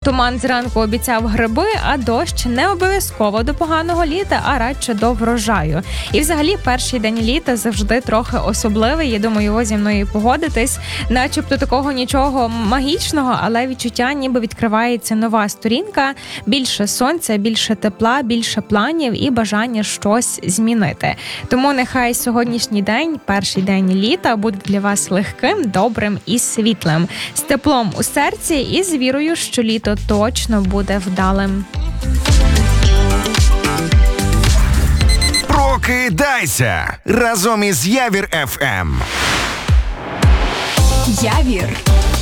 Туман зранку обіцяв гриби, а дощ не обов'язково до поганого літа, а радше до врожаю. І взагалі перший день літа завжди трохи особливий. Я думаю, ви зі мною погодитесь. Начебто такого нічого магічного, але відчуття ніби відкривається нова сторінка. Більше сонця, більше тепла, більше планів і бажання щось змінити. Тому нехай сьогоднішній день, перший день літа, буде для вас легким, добрим і світлим. З теплом у серці і з вірою, що літо точно буде вдалим. Прокидайся разом із Явір ФМ. Явір